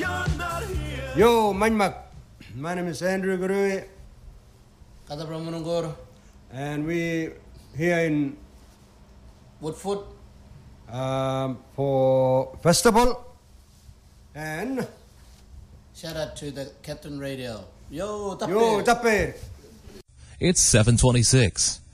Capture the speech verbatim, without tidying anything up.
Yo, Manmak. My name is Andrew Gurui. Kata Pramunungur. And we here in Woodfoot. Um, for festival. And shout out to the Captain Radio. Yo, Tape. Yo, Tape. It's seven twenty-six.